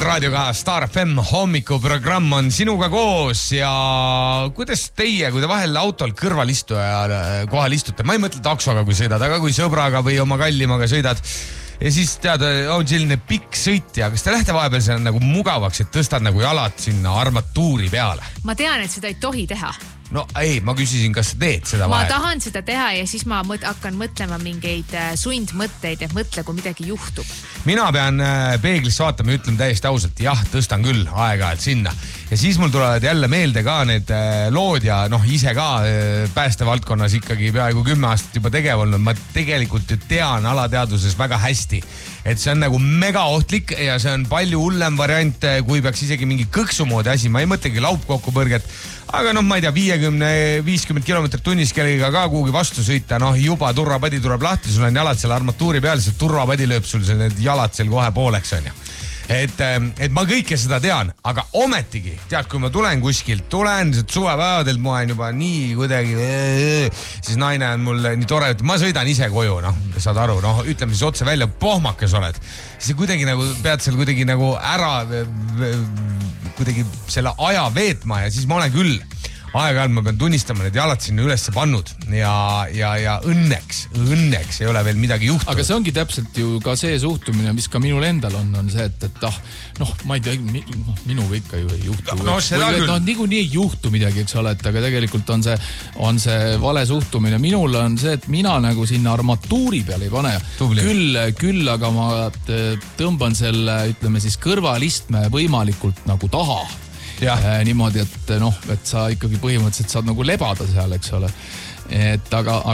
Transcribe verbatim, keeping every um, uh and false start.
raadioga Star F M hommikuprogramm on sinuga koos ja kuidas teie, kui te vahel autol kõrvalistuja kohal istute, ma ei mõtle taksoga, kui sõidad, aga kui sõbraga või oma kallimaga sõidad ja siis tead, on selline pikk sõit ja kas te lähete vahepeal seal nagu mugavaks, et tõstad nagu jalad sinna armatuuri peale? Ma tean, et seda ei tohi teha. No ei, ma küsisin, kas sa teed seda ma vahel? Ma tahan seda teha ja siis ma mõt- hakkan mõtlema mingeid sundmõtteid, et mõtle, kui midagi juhtub. Mina pean peeglisse vaatama ja ütlema täiesti ausalt, jah, tõstan küll aega-ajalt sinna. Ja siis mul tulevad jälle meelde ka need lood ja noh, ise ka päästevaldkonnas ikkagi peaaegu kümme aastat juba tegev olnud. Ma tegelikult ju tean alateaduses väga hästi, et see on nagu mega ohtlik ja see on palju hullem variant, kui peaks isegi mingi kõksumoodi asi. Ma ei mõtlegi laupkokkupõrget, aga noh, ma ei tea, viiekümne viiskümmend kilomeetrit tunnis kellegiga ka kuhugi vastu sõita, noh juba turvapadi tuleb lahti, sul on jalad seal armatuuri peal, see turvapadi lööb sul need jalad seal kohe pooleks, on ju. Et, et ma kõike seda tean, aga ometigi, tead, kui ma tulen kuskilt, tulen suvepäevadelt, ma olen juba nii kuidagi, siis naine on mul nii tore, et ma sõidan ise koju, noh, saad aru, noh, ütleme siis otse välja, pohmakas oled. Siis kuidagi nagu, pead seal kuidagi nagu ära, kuidagi selle aja veetma ja siis ma olen küll. Aeg-ajalt ma pean tunnistama, need jalad sinna ülesse pannud ja, ja, ja õnneks, õnneks ei ole veel midagi juhtunud. Aga see ongi täpselt ju ka see suhtumine, mis ka minul endal on, on see, et, et ah, noh, ma ei tea, minuga ikka ju ei juhtu. No, seda küll. No, niikuinii ei juhtu midagi, eks ole, et aga tegelikult on see, on see vale suhtumine. Minul on see, et mina nagu sinna armatuuri peal ei pane. Küll, küll aga ma tõmban selle, ütleme siis kõrvalistme võimalikult nagu taha. Ja. Niimoodi, et noh, et sa ikkagi põhimõtteliselt saad nagu lebada seal, eks ole. Et aga